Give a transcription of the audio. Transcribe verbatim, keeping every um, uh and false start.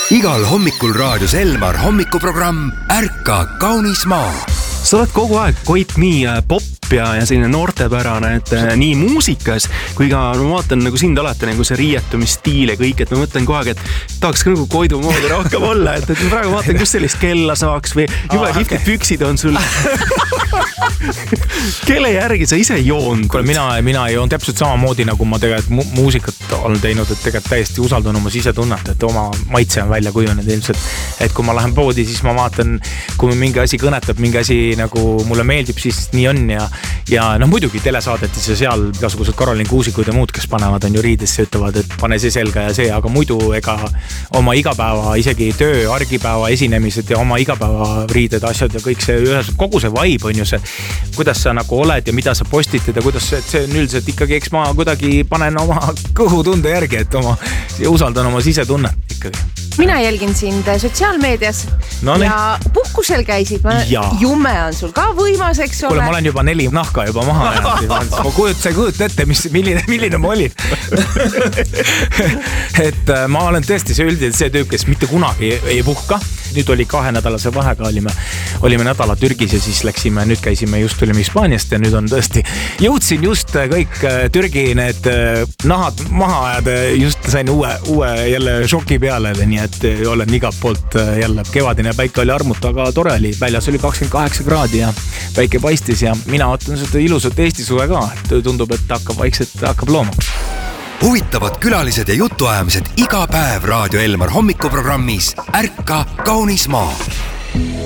Igal hommikul raadios Elmar hommikuprogramm Ärka kaunis maa. Sa oled kogu aeg, Koit, nii pop ja, ja selline noortepärane, et nii muusikas kui ka ma vaatan nagu sind alati nagu see riietumisstiil ja kõik, et ma mõtlen kogu aeg, et tahaks ka nagu Koidu moodi rohkem olla, et, et ma praegu vaatan, kus sellist kella saaks või juba oh, kihvtid okay. Püksid on sul. Kelle järgi sa ise joon? Kuule, mina, mina joon täpselt samamoodi, nagu ma tegelikult mu- muusikat olen teinud, et tegelikult täiesti usaldan oma sisetunnet, et oma maitse on välja kujunenud ilmselt. Et kui ma lähen poodi, siis ma vaatan, kui mingi asi kõnetab, mingi asi nagu mulle meeldib, siis nii on ja, ja noh, muidugi telesaadetis ja seal igasugused Karolin Kuusikud ja muud, kes panevad on ju riidesse, ütlevad, et pane see selga ja see, aga muidu ega oma igapäeva, isegi töö, argipäeva esinemised ja oma igapäeva riided, asjad ja kõik see, kogu see vibe on ju see, kuidas sa nagu oled ja mida sa postitad ja kuidas see, see on üldiselt ikkagi, eks ma kuidagi panen oma kõhutunde järgi, et oma, usaldan oma sisetunnet ikkagi. Mina jälgin sind sotsiaalmeedias no, ja puhkusel käisid. Ma, jume on sul ka võimas, eks ole. Kuule, ma olen juba neli nahka juba maha jäänud. Ma kujut, sa ei kujut ette, mis, milline, milline ma olin. Et ma olen tõesti see üldiselt see tüüp, kes mitte kunagi ei, ei puhka. Nüüd oli kahe nädalase vahega, olime, olime nädala Türgis ja siis läksime, nüüd käisime just tulime Hispaaniast ja nüüd on tõesti, jõudsin just kõik Türgi need nahad maha ajada, just sain uue, uue jälle šoki peale, nii et olen igalt poolt jälle kevadine päike oli armuta, aga tore oli, väljas oli kakskümmend kaheksa kraadi ja päike paistis ja mina ootan seda ilusat Eesti suve ka, et tundub, et hakkab vaikselt, hakkab looma. Huvitavad külalised ja jutuajamised iga päev Raadio Elmar hommikuprogrammis Ärka kaunis maa.